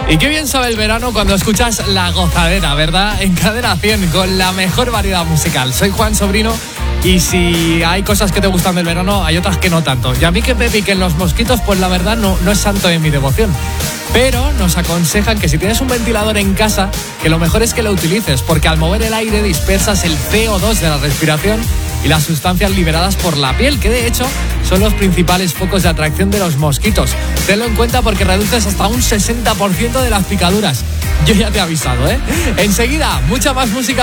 Y qué bien sabe el verano cuando escuchas La Gozadera, ¿verdad? En Cadena 100, con la mejor variedad musical. Soy Juan Sobrino y si hay cosas que te gustan del verano, hay otras que no tanto. Y a mí que me piquen los mosquitos, pues la verdad no es santo de mi devoción. Pero nos aconsejan que si tienes un ventilador en casa, que lo mejor es que lo utilices, porque al mover el aire dispersas el CO2 de la respiración y las sustancias liberadas por la piel, que de hecho son los principales focos de atracción de los mosquitos. Tenlo en cuenta porque reduces hasta un 60% de las picaduras. Yo ya te he avisado, ¿eh? Enseguida, mucha más música.